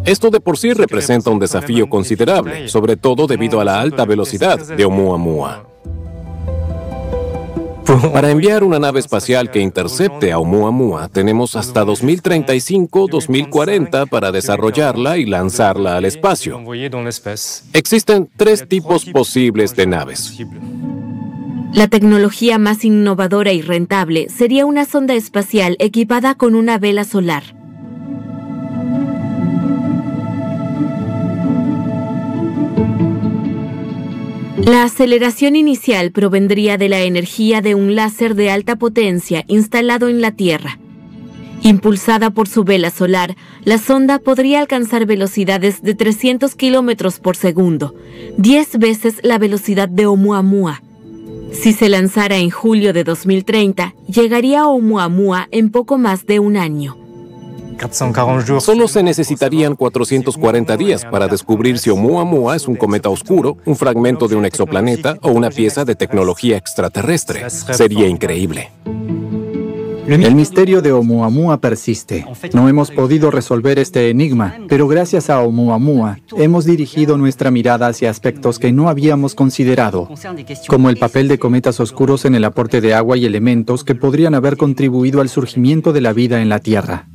Esto de por sí representa un desafío considerable, sobre todo debido a la alta velocidad de Oumuamua. Para enviar una nave espacial que intercepte a Oumuamua, tenemos hasta 2035-2040 para desarrollarla y lanzarla al espacio. Existen 3 tipos posibles de naves. La tecnología más innovadora y rentable sería una sonda espacial equipada con una vela solar. La aceleración inicial provendría de la energía de un láser de alta potencia instalado en la Tierra. Impulsada por su vela solar, la sonda podría alcanzar velocidades de 300 kilómetros por segundo, 10 veces la velocidad de Oumuamua. Si se lanzara en julio de 2030, llegaría a Oumuamua en poco más de un año. Solo se necesitarían 440 días para descubrir si Oumuamua es un cometa oscuro, un fragmento de un exoplaneta o una pieza de tecnología extraterrestre. Sería increíble. El misterio de Oumuamua persiste. No hemos podido resolver este enigma, pero gracias a Oumuamua hemos dirigido nuestra mirada hacia aspectos que no habíamos considerado, como el papel de cometas oscuros en el aporte de agua y elementos que podrían haber contribuido al surgimiento de la vida en la Tierra.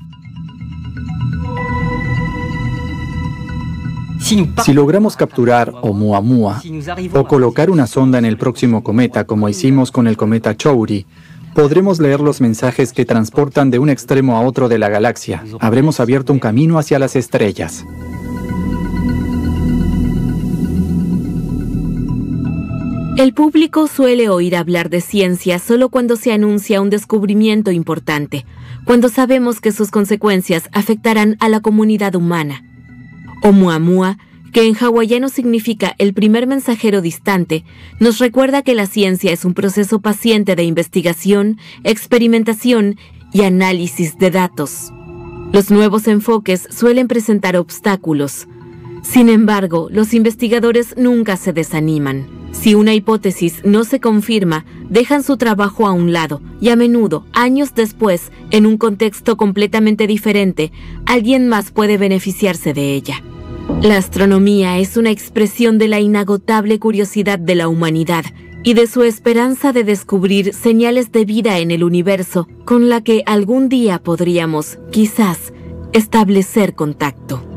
Si logramos capturar Oumuamua o colocar una sonda en el próximo cometa, como hicimos con el cometa Chury, podremos leer los mensajes que transportan de un extremo a otro de la galaxia. Habremos abierto un camino hacia las estrellas. El público suele oír hablar de ciencia solo cuando se anuncia un descubrimiento importante, cuando sabemos que sus consecuencias afectarán a la comunidad humana. Oumuamua, que en hawaiano significa el primer mensajero distante, nos recuerda que la ciencia es un proceso paciente de investigación, experimentación y análisis de datos. Los nuevos enfoques suelen presentar obstáculos. Sin embargo, los investigadores nunca se desaniman. Si una hipótesis no se confirma, dejan su trabajo a un lado y a menudo, años después, en un contexto completamente diferente, alguien más puede beneficiarse de ella. La astronomía es una expresión de la inagotable curiosidad de la humanidad y de su esperanza de descubrir señales de vida en el universo con la que algún día podríamos, quizás, establecer contacto.